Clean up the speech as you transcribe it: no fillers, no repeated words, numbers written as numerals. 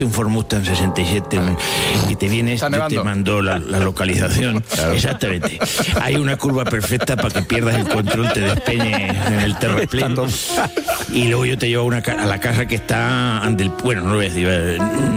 un Ford Mustang 67 y te vienes, yo te mando la localización. Claro. Exactamente. Hay una curva perfecta para que pierdas el control, te despeñes en el terraplén y luego yo te llevo a la casa que está ante el... Bueno, no lo voy a decir...